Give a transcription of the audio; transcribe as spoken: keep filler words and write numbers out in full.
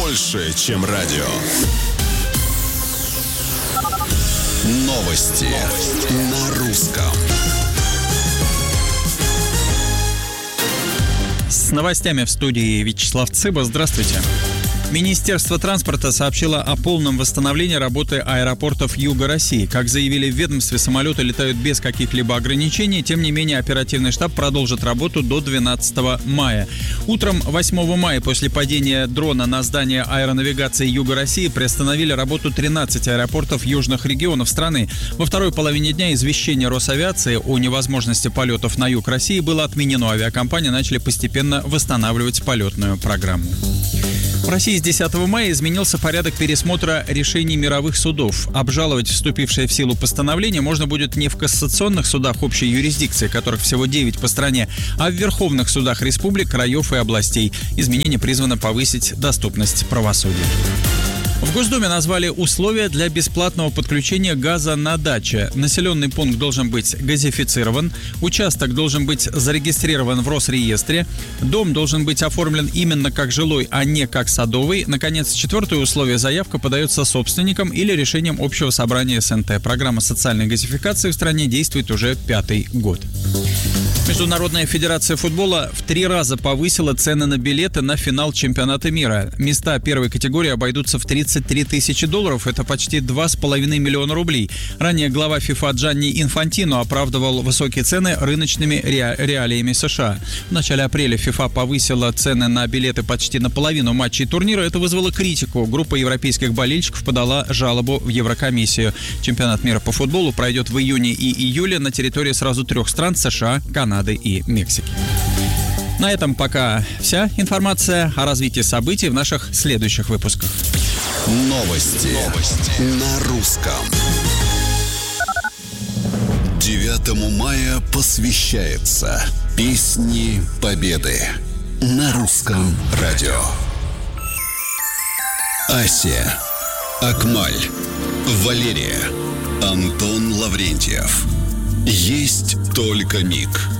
больше, чем радио. Новости, Новости. На русском. С новостями в студии Вячеслав Цыба. Здравствуйте. Министерство транспорта сообщило о полном восстановлении работы аэропортов Юга России. Как заявили в ведомстве, самолеты летают без каких-либо ограничений. Тем не менее, оперативный штаб продолжит работу до двенадцатого мая. Утром восьмого мая после падения дрона на здание аэронавигации Юга России приостановили работу тринадцать аэропортов южных регионов страны. Во второй половине дня извещение Росавиации о невозможности полетов на юг России было отменено. Авиакомпании начали постепенно восстанавливать полетную программу. В России с десятого мая изменился порядок пересмотра решений мировых судов. Обжаловать вступившее в силу постановление можно будет не в кассационных судах общей юрисдикции, которых всего девять по стране, а в верховных судах республик, краев и областей. Изменение призвано повысить доступность правосудия. В Госдуме назвали условия для бесплатного подключения газа на даче. Населенный пункт должен быть газифицирован, участок должен быть зарегистрирован в Росреестре, дом должен быть оформлен именно как жилой, а не как садовый. Наконец, четвертое условие: заявка подается собственником или решением общего собрания эс эн тэ. Программа социальной газификации в стране действует уже пятый год. Международная федерация футбола в три раза повысила цены на билеты на финал чемпионата мира. Места первой категории обойдутся в тридцать три тысячи долларов, это почти два с половиной миллиона рублей. Ранее глава ФИФА Джанни Инфантино оправдывал высокие цены рыночными ре- реалиями США. В начале апреля ФИФА повысила цены на билеты почти наполовину матчей турнира. Это вызвало критику. Группа европейских болельщиков подала жалобу в Еврокомиссию. Чемпионат мира по футболу пройдет в июне и июле на территории сразу трех стран: США, Канады и Мексики. На этом пока вся информация. О развитии событий в наших следующих выпусках. Новости, Новости. На русском. девятому мая посвящается Песни Победы на русском радио. Ася, Акмаль, Валерия, Антон Лаврентьев. Есть только миг.